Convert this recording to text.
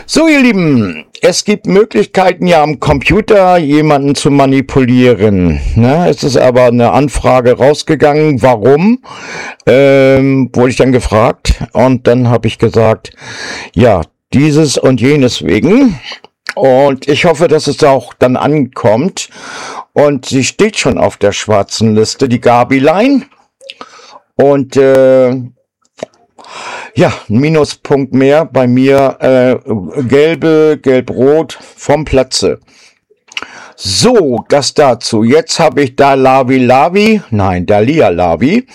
So, ihr Lieben, es gibt Möglichkeiten ja am Computer jemanden zu manipulieren. Ne? Es ist aber eine Anfrage rausgegangen, warum, wurde ich dann gefragt und dann habe ich gesagt, ja, dieses und jenes wegen. Und ich hoffe, dass es auch dann ankommt. Und sie steht schon auf der schwarzen Liste, die Gabilein. Und ja, ein Minuspunkt mehr bei mir, gelb-rot vom Platze. So, das dazu. Jetzt habe ich Dalia Lavi.